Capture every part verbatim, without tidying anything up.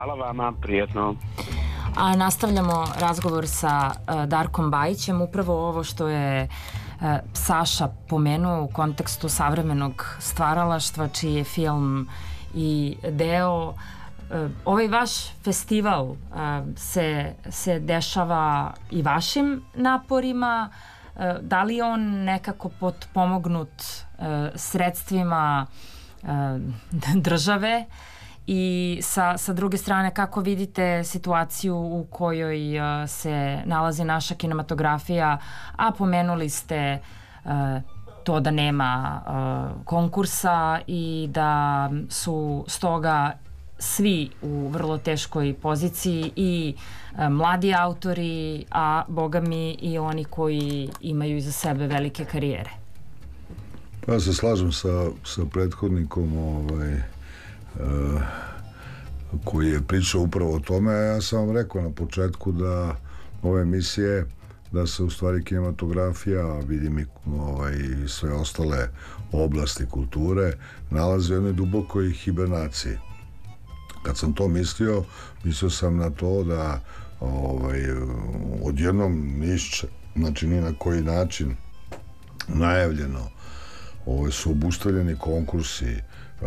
Hvala vama, prijatno. A nastavljamo razgovor sa uh, Darkom Bajićem, upravo ovo što je uh, Saša pomenuo u kontekstu savremenog stvaralaštva, čiji je film i deo. Uh, ovaj vaš festival uh, se, se dešava i vašim naporima. Uh, da li je on nekako potpomognut uh, sredstvima uh, države? I sa, sa druge strane, kako vidite situaciju u kojoj uh, se nalazi naša kinematografija, a pomenuli ste uh, to da nema uh, konkursa i da su stoga svi u vrlo teškoj poziciji i uh, mladi autori, a boga mi i oni koji imaju iza sebe velike karijere. Pa ja se slažem sa, sa prethodnikom ovaj, Uh, koji je pričao upravo o tome. Ja sam vam rekao na početku da ove emisije, da se u stvari kinematografija, vidim i ovaj, sve ostale oblasti kulture, nalaze u jednoj dubokoj hibernaciji. Kad sam to mislio, mislio sam na to da ovaj, odjednom nišće, znači ni na koji način najavljeno, ovaj, su obustavljeni konkursi. Uh,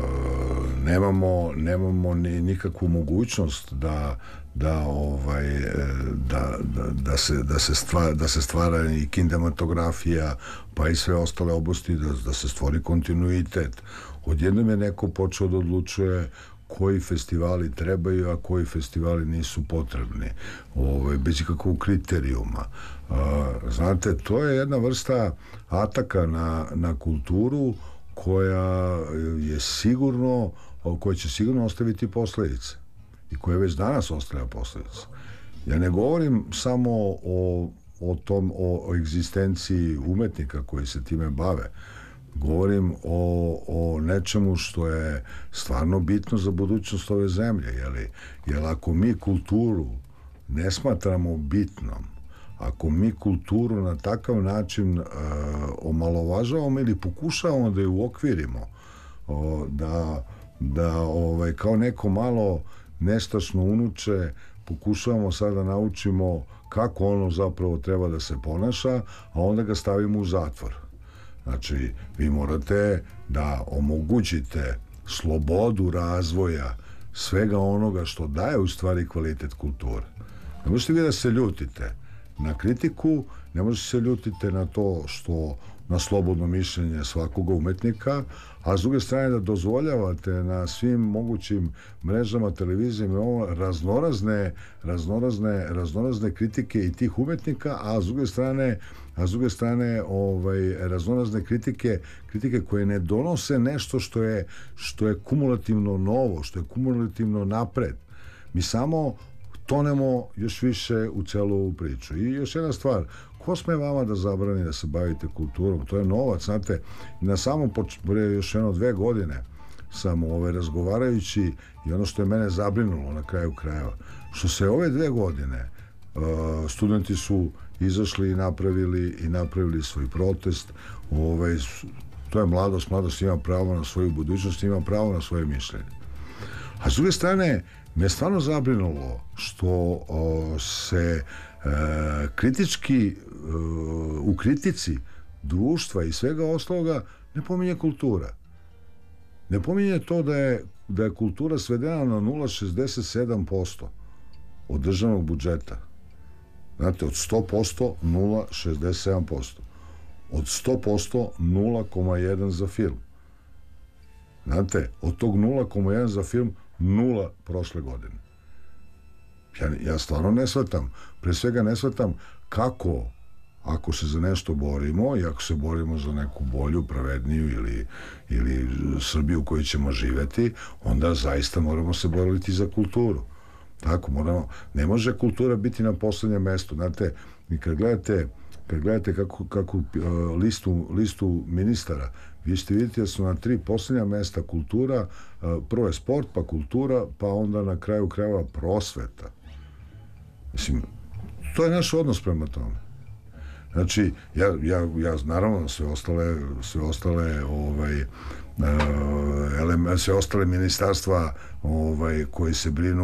nemamo nemamo ni nikakvu mogućnost da da ovaj da da, da se da se stvara da se stvara i kinematografija, pa i sve ostale oblasti, da da se stvori kontinuitet. Odjednom je neko počeo da odlučuje koji festivali trebaju, a koji festivali nisu potrebni, ovaj, bez ikakvog kriterijuma. Uh, znate, to je jedna vrsta ataka na, na kulturu koja je sigurno, koja će sigurno ostaviti posledice i koja već danas ostavlja posledice. Ja ne govorim samo o, o tom, o, o egzistenciji umetnika koji se time bave. Govorim o, o nečemu što je stvarno bitno za budućnost ove zemlje. Jeli? Jer ako mi kulturu ne smatramo bitnom, ako mi kulturu na takav način uh, omalovažavamo ili pokušavamo da je uokvirimo, uh, da, da ovaj, kao neko malo nestašno unuče pokušavamo sad da naučimo kako ono zapravo treba da se ponaša, a onda ga stavimo u zatvor. Znači, vi morate da omogućite slobodu razvoja svega onoga što daje u stvari kvalitet kulture. Ne možete vi da se ljutite na kritiku, ne možete se ljutiti na to što na slobodno mišljenje svakoga umetnika, a s druge strane da dozvoljavate na svim mogućim mrežama, televizijama raznorazne, raznorazne, raznorazne kritike i tih umetnika, a s druge strane, a s druge strane ovaj, raznorazne kritike, kritike koje ne donose nešto što je, što je kumulativno novo, što je kumulativno napred. Mi samo tonemo još više u celu ovu priču. I još jedna stvar, ko sme vama da zabrani da se bavite kulturom? To je novac, znate, na samom početku, još jedno dve godine sam ove, razgovarajući, i ono što je mene zabrinulo na kraju krajeva, što se ove dve godine uh, studenti su izašli i napravili i napravili svoj protest. Ove, to je mladost, mladost ima pravo na svoju budućnost, ima pravo na svoje mišljenje. A s druge strane, me je stvarno zabrinulo što o, se e, kritički, e, u kritici društva i svega ostaloga ne pominje kultura. Ne pominje to da je, da je kultura svedena na nula zarez šezdeset sedam posto od državnog budžeta. Znate, od sto posto nula zarez šezdeset sedam posto. Od sto posto nula zarez jedan za film. Znate, od tog nula zarez jedan za film nula prošle godine. Ja, ja stvarno ne shvatam, pre svega ne shvatam kako, ako se za nešto borimo i ako se borimo za neku bolju, pravedniju ili, ili Srbiju u kojoj ćemo živeti, onda zaista moramo se boriti za kulturu. Tako, moramo, ne može kultura biti na poslednjem mestu. Znate, i kad gledate, kad gledate kako, kako uh, listu, listu ministara, vi ćete vidjeti da su na tri posljednja mesta kultura, prvo je sport, pa kultura, pa onda na kraju krajeva prosveta. Mislim, to je naš odnos prema tome. Znači, ja, ja, ja naravno sve ostale, sve ostale ovaj, uh, ele, sve ostale ministarstva ovaj, koji se brinu